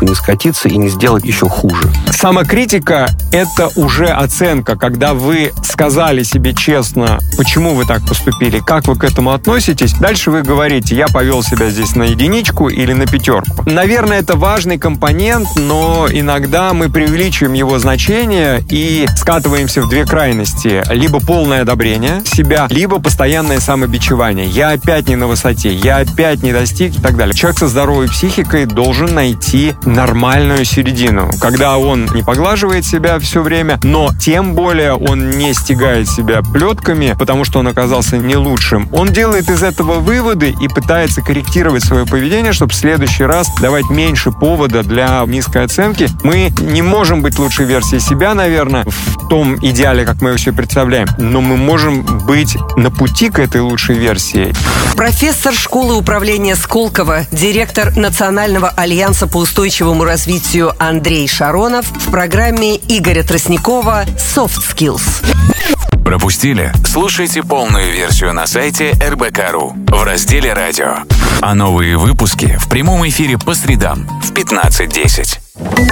не скатиться и не сделать еще хуже. Самокритика — это уже оценка, когда вы сказали себе честно, почему вы так поступили, как вы к этому относитесь. Дальше вы говорите: я повел себя здесь на единичку или на пятерку. Наверное, это важный компонент, но иногда мы преувеличиваем его значение и скатываемся в две крайности. Либо полное одобрение себя, либо постоянное самобичевание. Я опять не на высоте, я опять не достиг и так далее. Человек со здоровой психикой должен найти нормальную середину, когда он не поглаживает себя все время, но тем более он не стягает себя плетками, потому что он оказался не лучшим. Он делает из этого выводы и пытается корректировать свое поведение, чтобы в следующий раз давать меньше повода для низкой оценки. Мы не можем быть лучшей версией себя, наверное, в том идеале, как мы его себе представляем, но мы можем быть на пути к этой лучшей версии. Профессор школы управления Сколково, директор Национального альянса по устойчивому развитию Андрей Шаронов в программе Игоря Тростникова «Soft Skills». Пропустили? Слушайте полную версию на сайте РБК.ру в разделе «Радио». А новые выпуски в прямом эфире по средам в 15:10.